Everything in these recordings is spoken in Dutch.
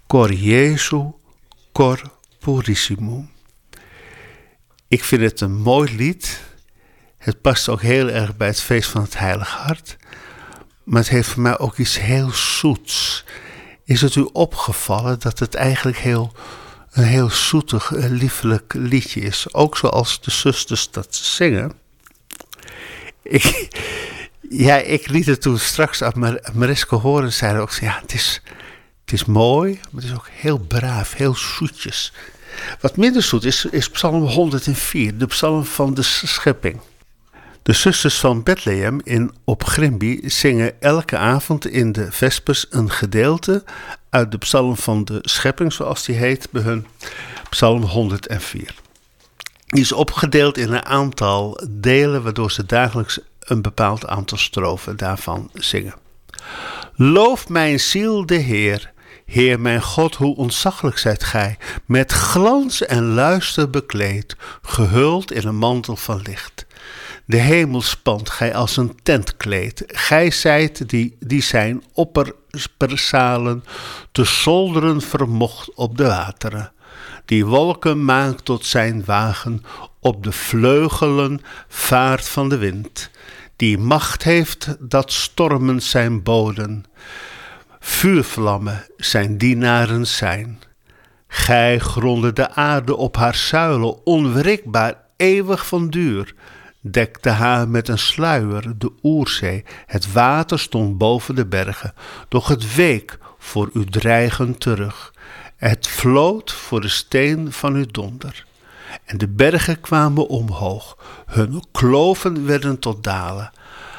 Cor Jesu, cor purissimum. Ik vind het een mooi lied. Het past ook heel erg bij het feest van het Heilige Hart. Maar het heeft voor mij ook iets heel zoets. Is het u opgevallen dat het eigenlijk een heel zoetig, liefelijk liedje is? Ook zoals de zusters dat zingen. Ik liet het toen straks aan Mariska horen. Zeiden ook, ja, het is mooi, maar het is ook heel braaf, heel zoetjes. Wat minder zoet is Psalm 104, de psalm van de schepping. De zusters van Bethlehem op Grimby zingen elke avond in de vespers een gedeelte uit de psalm van de schepping, zoals die heet bij hun, psalm 104. Die is opgedeeld in een aantal delen, waardoor ze dagelijks een bepaald aantal strofen daarvan zingen. Loof mijn ziel de Heer, Heer mijn God, hoe ontzaglijk zijt gij, met glans en luister bekleed, gehuld in een mantel van licht. De hemel spant gij als een tentkleed, gij zijt die zijn opperzalen te zolderen vermocht op de wateren. Die wolken maakt tot zijn wagen, op de vleugelen vaart van de wind. Die macht heeft dat stormen zijn boden, vuurvlammen zijn dienaren zijn. Gij gronde de aarde op haar zuilen, onwrikbaar, eeuwig van duur. Dekte haar met een sluier, de Oerzee, het water stond boven de bergen, doch het week voor uw dreigen terug. Het vloot voor de steen van uw donder. En de bergen kwamen omhoog, hun kloven werden tot dalen.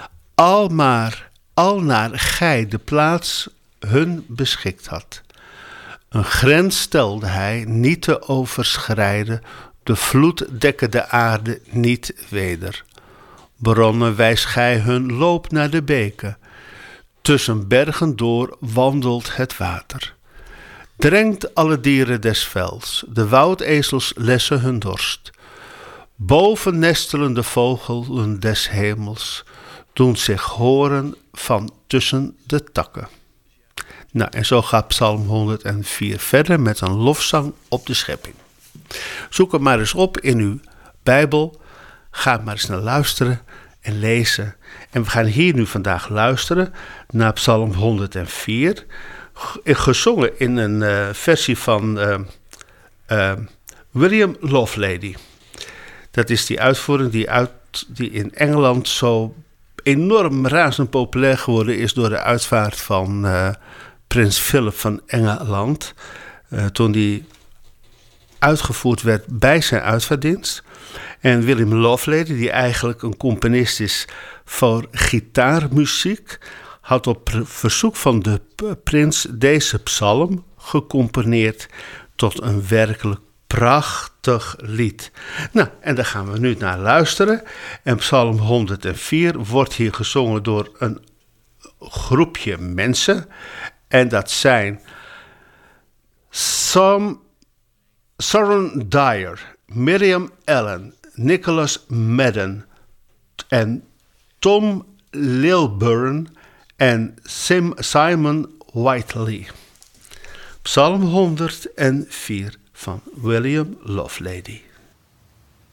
Al naar gij de plaats hun beschikt had. Een grens stelde hij niet te overschrijden, de vloed dekke de aarde niet weder. Bronnen wijst gij hun loop naar de beken, tussen bergen door wandelt het water. Drenkt alle dieren des velds, de woudezels lessen hun dorst. Boven nestelen de vogelen des hemels, doen zich horen van tussen de takken. Nou, en zo gaat Psalm 104 verder met een lofzang op de schepping. Zoek het maar eens op in uw Bijbel, ga maar eens naar luisteren en lezen. En we gaan hier nu vandaag luisteren naar Psalm 104, gezongen in een versie van William Lovelady. Dat is die uitvoering die in Engeland zo enorm razend populair geworden is door de uitvaart van prins Philip van Engeland. Toen die uitgevoerd werd bij zijn uitvaartdienst. En William Lovelady, die eigenlijk een componist is voor gitaarmuziek, had op verzoek van de prins deze psalm gecomponeerd tot een werkelijk prachtig lied. Nou, en daar gaan we nu naar luisteren. En Psalm 104 wordt hier gezongen door een groepje mensen. En dat zijn Soren Dyer, Miriam Allen, Nicholas Madden en Tom Lilburn en Simon Whiteley. Psalm 104 van William Lovelady.